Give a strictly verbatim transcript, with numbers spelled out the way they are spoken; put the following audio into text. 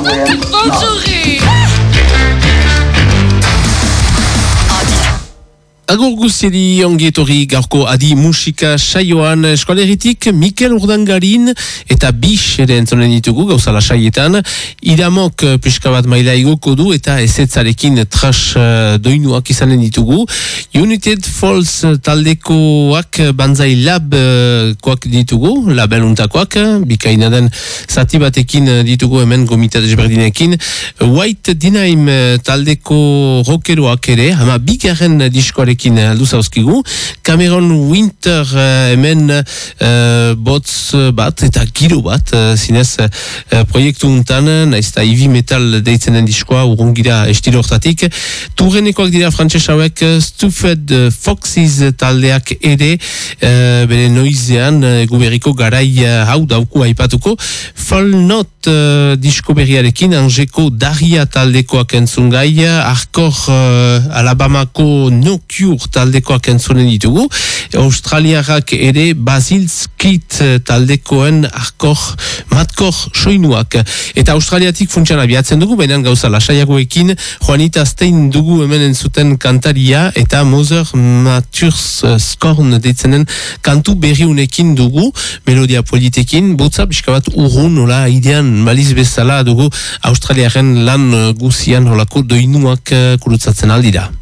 Agur guztieri ongi etorri gaurko adi musika saioan eskoleritik Mikel Urdangarin eta Bish ere entzonen ditugu gauzala saietan. Iramok pixka bat maila igoko du eta ezetzarekin trash doinuak izanen ditugu. United Falls taldekoak Banzai Lab koak ditugu, labeluntakoak, bikaina den zati batekin ditugu hemen gomita desberdinekin. White Dinaim taldeko rockeroak ere, ama bigarren diskoarekin aldu zauzkigu. Cameron Winter uh, hemen uh, botz bat eta giro bat uh, zinez uh, proiektu untan, naizta heavy metal deitzen den diskoa urrungira estilo hortatik. Turrenekoak dira frantses hauek Stuffed Foxes taldeak ere uh, bere noizean uh, guberiko garai uh, hau dauku aipatuko. Fall Not uh, disko berriarekin Angeko Daria taldekoak entzungai, Arkor uh, Alabamako No Cure taldekoak entzunen ditugu. Australiarrak ere Basil Skit taldekoen arkor, matkor soinuak. Eta Australiatik funtsan abiatzen dugu, baina gauza lasaiagoekin Juanita Stein dugu hemen entzuten kantaria eta Mother Nature's Scorn deitzenen kantu berriunekin dugu, melodia politekin, botza biskabat urrun, hola idean maliz bezala dugu Australiaren lan guzian holako doinuak kurutzatzen aldira.